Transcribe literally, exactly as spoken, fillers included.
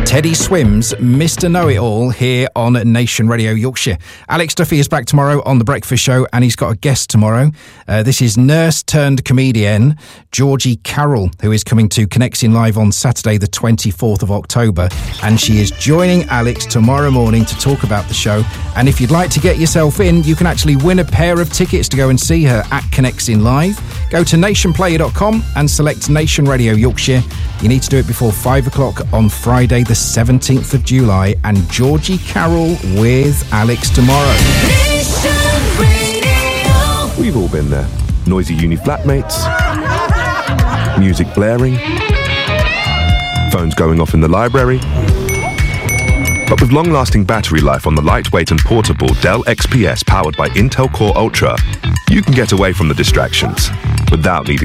Teddy Swims, Mister Know-It-All, here on Nation Radio Yorkshire. Alex Duffy is back tomorrow on The Breakfast Show, and he's got a guest tomorrow. Uh, this is nurse-turned-comedian Georgie Carroll, who is coming to Connecting Live on Saturday the twenty-fourth of October, and she is joining Alex tomorrow morning to talk about the show. And if you'd like to get yourself in, you can actually win a pair of tickets to go and see her at Connecting Live. Go to nation player dot com and select Nation Radio Yorkshire. You need to do it before five o'clock on Friday the seventeenth of July, and Georgie Carroll with Alex tomorrow. We've all been there. Noisy uni flatmates, music blaring, phones going off in the library. But with long-lasting battery life on the lightweight and portable Dell X P S powered by Intel Core Ultra, you can get away from the distractions without needing